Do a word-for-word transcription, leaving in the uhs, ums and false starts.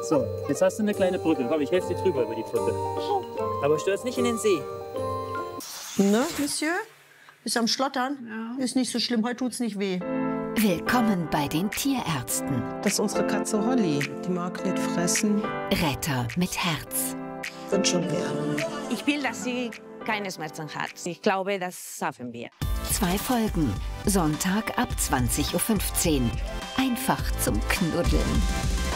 So, jetzt hast du eine kleine Brücke. Komm, ich helfe dir drüber über die Brücke. Aber stürz nicht in den See. Ne, Monsieur? Ist am Schlottern? Ja. Ist nicht so schlimm, heute tut's nicht weh. Willkommen bei den Tierärzten. Das ist unsere Katze Holly. Die mag nicht fressen. Retter mit Herz. Wird schon werden. Ich will, dass sie keine Schmerzen hat. Ich glaube, das schaffen wir. Zwei Folgen. Sonntag ab zwanzig Uhr fünfzehn. Einfach zum Knuddeln.